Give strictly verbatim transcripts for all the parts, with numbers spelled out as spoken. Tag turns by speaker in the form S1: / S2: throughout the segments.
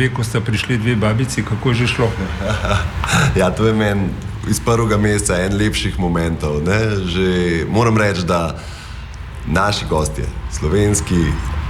S1: veku sta prišli dve babici, kako je že šlo?
S2: Ja, to je meni iz prvega meseca en lepših momentov. Ne? Že moram reči, da naši gostje, slovenski,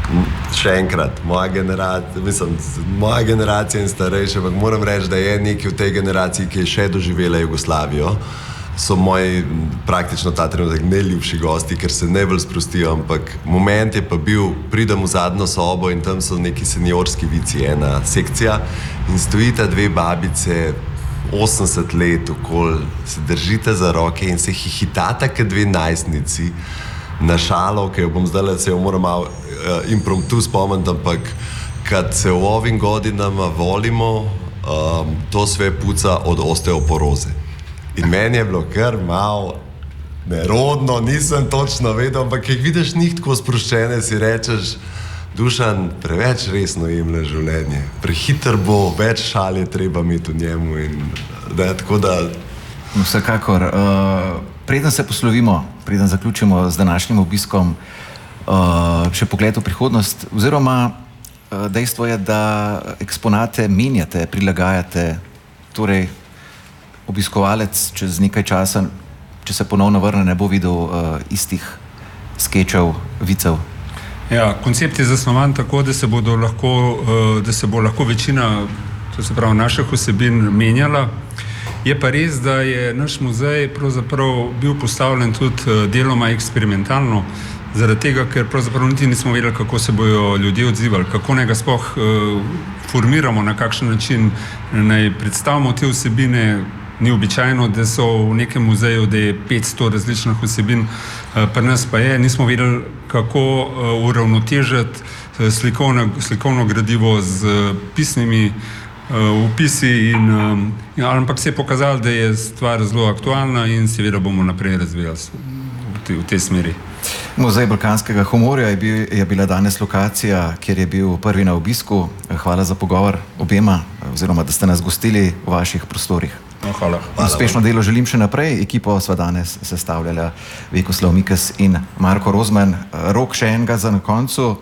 S2: še enkrat, moja generacija, mislim, moja generacija in starejša, ampak moram reči, da je nekaj v tej generaciji, ki je še doživela Jugoslavijo, so moji praktično ta trenutek najljubši gosti, ker se ne bolj sprostijo, ampak moment je pa bil, pridem v zadnjo sobo in tam so neki seniorski vici, ena sekcija in stojita dve babice, osemdeset let okoli, se držite za roke in se hihitata kot dve najstnici na šalo, ki jo bom zdaj, se jo moram malo uh, impromptu spomniti, ampak kad se v ovim godinama volimo, um, to sve puca od osteoporoze. In meni je bilo kar malo nerodno, nisem točno vedel, ampak jih vidiš njih tako sproščene, si rečeš, Dušan, preveč resno jemlje življenje, prehiter bo, več šal je treba imeti v njemu in da, tako da...
S3: Vsekakor, uh, preden se poslovimo, preden zaključimo z današnjim obiskom, uh, še pogled v prihodnost, oziroma uh, dejstvo je, da eksponate menjate, prilagajate, torej obiskovalec čez nekaj časa, če se ponovno vrne, ne bo videl uh, istih skečev, vicev.
S1: Ja, koncept je zasnovan tako, da se bodo lahko, uh, da se bo lahko večina, to se pravi, naših vsebin menjala. Je pa res, da je naš muzej pravzaprav bil postavljen tudi uh, deloma eksperimentalno, zaradi tega, ker pravzaprav niti nismo vedeli, kako se bojo ljudje odzivali, kako naj ga sploh uh, formiramo, na kakšen način naj predstavimo te vsebine. Ni običajno, da so v nekem muzeju, da je petsto različnih vsebin, pri nas pa je, nismo vedeli, kako uravnotežiti slikovno, slikovno gradivo z pisnimi vpisi, in, in, ampak se je pokazalo, da je stvar zelo aktualna in seveda bomo naprej razvijali v, te, v tej smeri.
S3: Muzej balkanskega humorja je, bil, je bila danes lokacija, kjer je bil prvi na obisku. Hvala za pogovor obema, oziroma da ste nas gostili v vaših prostorih.
S1: No, hvala. Hvala.
S3: Uspešno delo želim še naprej. Ekipo sva danes sestavljala Vekoslav Mikes in Marko Rozman. Rok še enega za na koncu.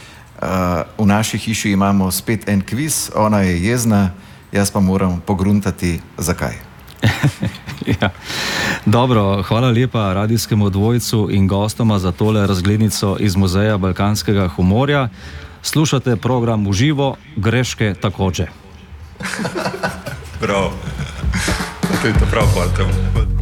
S3: V naši hiši imamo spet en kviz, ona je jezna, jaz pa moram pogruntati, zakaj.
S4: Ja. Dobro, hvala lepa radijskemu dvojcu in gostoma za tole razglednico iz Muzeja balkanskega humorja. Slušate program v živo, greške takođe.
S1: Prav. To je to prav, pa